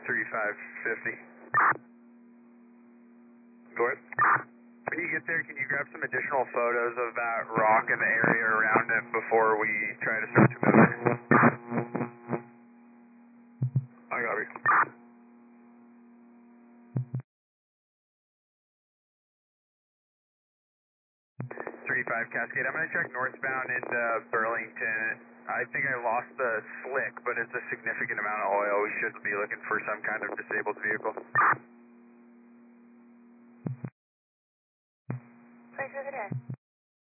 3550. Go ahead. When you get there, can you grab some additional photos of that rock and the area around it before we try to start to move? I got you. 35 Cascade. I'm going to check northbound into Burlington. I think I lost the slick, but it's a significant amount of oil. We should be looking for some kind of disabled vehicle.